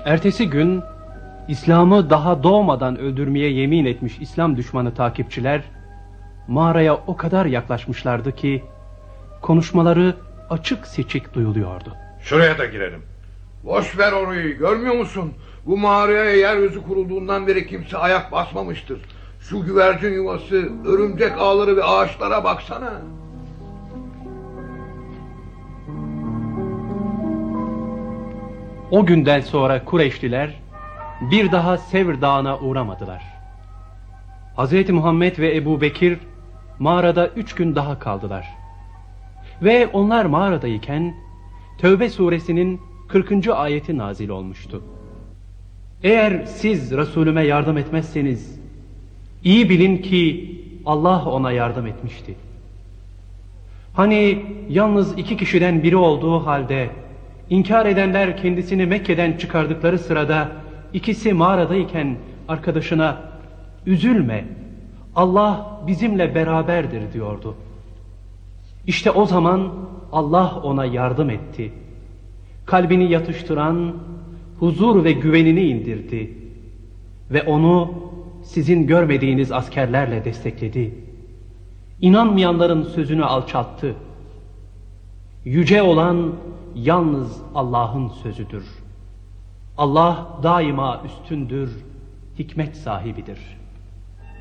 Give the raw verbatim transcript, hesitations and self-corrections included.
Ertesi gün İslam'ı daha doğmadan öldürmeye yemin etmiş İslam düşmanı takipçiler mağaraya o kadar yaklaşmışlardı ki konuşmaları açık seçik duyuluyordu. Şuraya da girelim. Boş ver orayı, görmüyor musun? Bu mağaraya yeryüzü kurulduğundan beri kimse ayak basmamıştır. Şu güvercin yuvası, örümcek ağları ve ağaçlara baksana. O günden sonra Kureyşliler bir daha Sevr Dağı'na uğramadılar. Hazreti Muhammed ve Ebu Bekir mağarada üç gün daha kaldılar. Ve onlar mağaradayken Tevbe suresinin kırkıncı ayeti nazil olmuştu. Eğer siz Resulüme yardım etmezseniz iyi bilin ki Allah ona yardım etmişti. Hani yalnız iki kişiden biri olduğu halde inkar edenler kendisini Mekke'den çıkardıkları sırada ikisi mağaradayken arkadaşına üzülme, Allah bizimle beraberdir diyordu. İşte o zaman Allah ona yardım etti. Kalbini yatıştıran huzur ve güvenini indirdi. Ve onu sizin görmediğiniz askerlerle destekledi. İnanmayanların sözünü alçalttı. Yüce olan yalnız Allah'ın sözüdür. Allah daima üstündür, hikmet sahibidir.